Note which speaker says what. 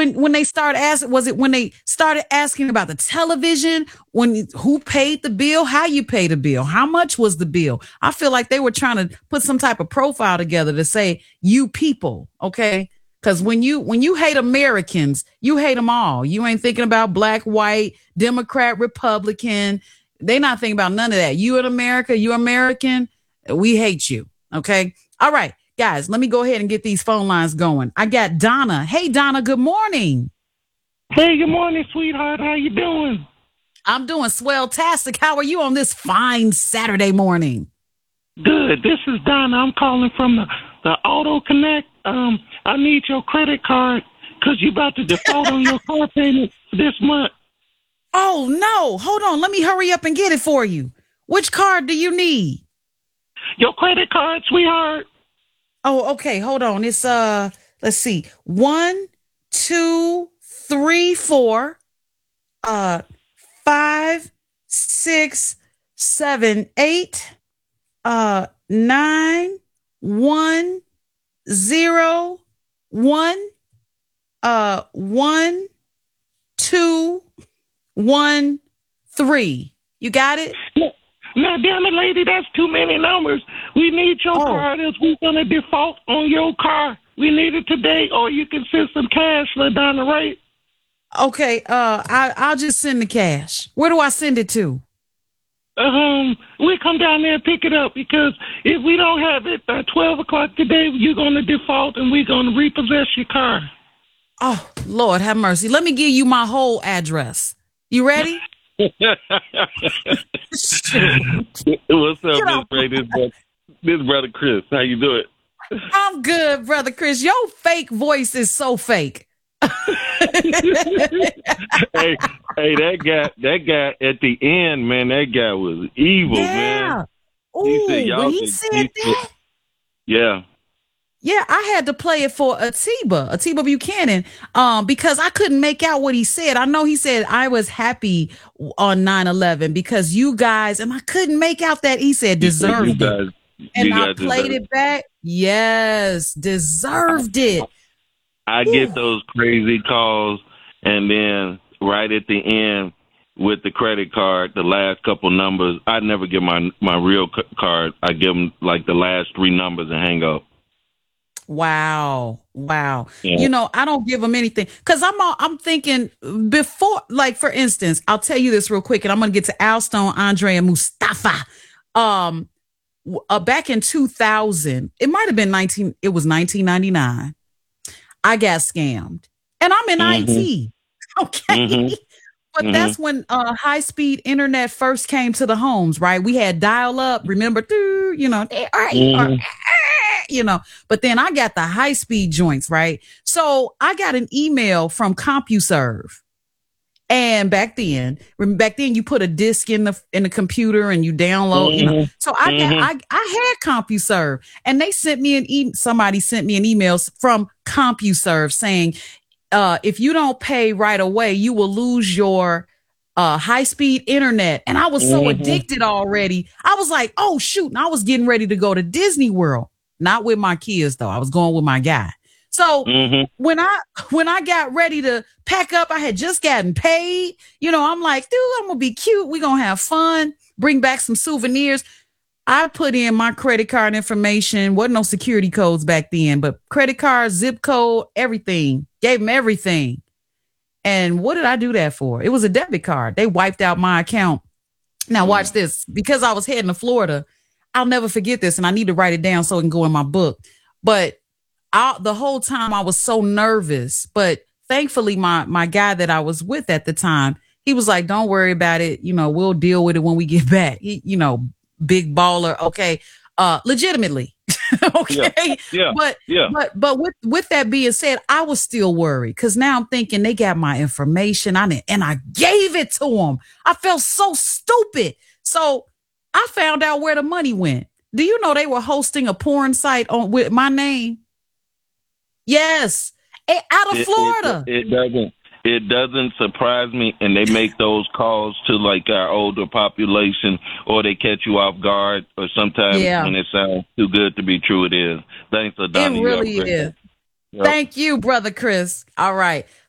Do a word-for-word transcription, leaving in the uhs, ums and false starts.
Speaker 1: when when they started asking, was it when they started asking about the television, when who paid the bill, how you pay the bill, how much was the bill? I feel like they were trying to put some type of profile together to say you people, okay? Because when you when you hate Americans, you hate them all. You ain't thinking about black, white, Democrat, Republican. They not thinking about none of that. You in America, you American, we hate you. Okay. All right, guys, let me go ahead and get these phone lines going. I got Donna. Hey, Donna, good morning.
Speaker 2: Hey, good morning, sweetheart. How you doing?
Speaker 1: I'm doing swell-tastic. How are you on this fine Saturday morning?
Speaker 2: Good. This is Donna. I'm calling from the, the Auto Connect. Um, I need your credit card because you're about to default on your car payment this month.
Speaker 1: Oh, no. Hold on. Let me hurry up and get it for you. Which card do you need?
Speaker 2: Your credit card, sweetheart.
Speaker 1: Oh, okay. Hold on. It's, uh, let's see. One, two, three, four, uh, five, six, seven, eight, uh, nine, one, zero, one, uh, one, two, one, three. You got it?
Speaker 2: Now, now, damn it, lady, that's too many numbers. We need your
Speaker 1: Oh.
Speaker 2: card if we're going to default on your car. We need it today, or you can send some cash for down the right.
Speaker 1: Okay, uh, I, I'll just send the cash. Where do I send it to?
Speaker 2: Um, we come down there and pick it up because if we don't have it by twelve o'clock today, you're going to default and we're going to repossess your car.
Speaker 1: Oh, Lord, have mercy. Let me give you my whole address. You ready?
Speaker 3: What's up,
Speaker 1: Get
Speaker 3: Miss
Speaker 1: off.
Speaker 3: Ray? This, bro- this brother Chris. How you doing?
Speaker 1: I'm good, brother Chris. Your fake voice is so fake.
Speaker 3: hey, hey, that guy, that guy at the end, man, that guy was evil,
Speaker 1: Yeah.
Speaker 3: man.
Speaker 1: Ooh,
Speaker 3: He said, y'all
Speaker 1: when he
Speaker 3: can-
Speaker 1: said
Speaker 3: he said-
Speaker 1: that,
Speaker 3: Yeah.
Speaker 1: yeah, I had to play it for Atiba, Atiba Buchanan, um, because I couldn't make out what he said. I know he said I was happy on nine eleven because you guys, and I couldn't make out that he said
Speaker 3: He said,
Speaker 1: deserved
Speaker 3: you
Speaker 1: it.
Speaker 3: guys,
Speaker 1: And
Speaker 3: you
Speaker 1: I
Speaker 3: guys
Speaker 1: played
Speaker 3: deserve
Speaker 1: it back. Yes, deserved it.
Speaker 3: I
Speaker 1: Ooh.
Speaker 3: get those crazy calls, and then right at the end with the credit card, the last couple numbers, I never give my my real c- card. I give them like the last three numbers and hang up.
Speaker 1: Wow. Wow.
Speaker 3: Yeah.
Speaker 1: You know, I don't give them anything because I'm all, I'm thinking before, like, for instance, I'll tell you this real quick and I'm going to get to Alstone, Andre, and Mustafa. Um, w- uh, back in two thousand, it might have been nineteen, it was nineteen ninety-nine. I got scammed and I'm in
Speaker 3: Mhm.
Speaker 1: I T. Okay.
Speaker 3: Mhm.
Speaker 1: But
Speaker 3: Mhm.
Speaker 1: that's when uh, high speed internet first came to the homes, right? We had dial up, remember, doo, you know, eh, or,
Speaker 3: Mhm.
Speaker 1: you know, but then I got the high speed joints, right? So I got an email from CompuServe. And back then, rem- back then you put a disk in the in the computer and you download, you know.
Speaker 3: Mhm.
Speaker 1: So I got
Speaker 3: Mhm.
Speaker 1: I I had CompuServe, and they sent me an e- somebody sent me an email s- from CompuServe saying, uh, if you don't pay right away, you will lose your uh high speed internet. And I was so
Speaker 3: Mhm.
Speaker 1: addicted already. I was like, oh shoot, and I was getting ready to go to Disney World, not with my kids though. I was going with my guy. So
Speaker 3: Mhm.
Speaker 1: when I when I got ready to pack up, I had just gotten paid. You know, I'm like, dude, I'm gonna be cute. We're gonna have fun, bring back some souvenirs. I put in my credit card information. Wasn't no security codes back then, but credit card, zip code, everything. Gave them everything. And what did I do that for? It was a debit card. They wiped out my account. Now watch this. Because I was heading to Florida, I'll never forget this, and I need to write it down so it can go in my book. But I, the whole time I was so nervous, but thankfully my my guy that I was with at the time, he was like, "Don't worry about it. You know, we'll deal with it when we get back." He, you know, big baller. Okay, uh, legitimately. Okay,
Speaker 3: Yeah.
Speaker 1: but
Speaker 3: Yeah.
Speaker 1: but but with with that being said, I was still worried because now I'm thinking they got my information. I didn't, and I gave it to them. I felt so stupid. So I found out where the money went. Do you know they were hosting a porn site on with my name? Yes, A- out of
Speaker 3: It-
Speaker 1: Florida.
Speaker 3: It, it doesn't. It doesn't surprise me, and they make those calls to like our older population, or they catch you off guard, or sometimes
Speaker 1: Yeah.
Speaker 3: when it sounds too good to be true, it is. Thanks, Adana.
Speaker 1: It really is.
Speaker 3: Yep.
Speaker 1: Thank you, brother Chris. All right.